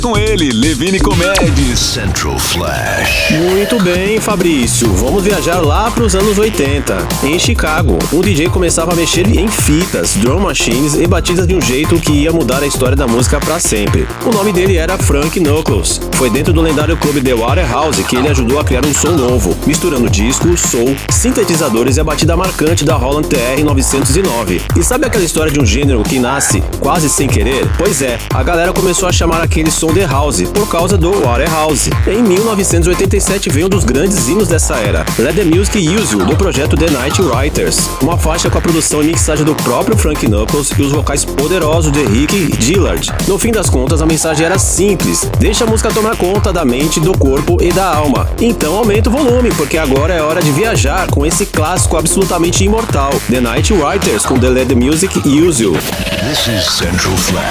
Com ele, Levine Comédias. Central Flash. Muito bem, Fabrício. Vamos viajar lá para os anos 80. Em Chicago, um DJ começava a mexer em fitas, drum machines e batidas de um jeito que ia mudar a história da música para sempre. O nome dele era Frank Knuckles. Foi dentro do lendário clube The Warehouse que ele ajudou a criar um som novo, misturando disco, soul, sintetizadores e a batida marcante da Roland TR 909. E sabe aquela história de um gênero que nasce quase sem querer? Pois é, a galera começou a chamar aquele som The House por causa do Warehouse. Em 1987 veio um dos grandes hinos dessa era, Let the Music Use You, do projeto The Night Writers, uma faixa com a produção e mixagem do próprio Frank Knuckles e os vocais poderosos de Rick Dillard. No fim das contas, a mensagem era simples: deixa a música tomar conta da mente, do corpo e da alma. Então aumenta o volume, porque agora é hora de viajar com esse clássico absolutamente imortal, The Night Writers com The Let the Music Use You. This is Central Flash.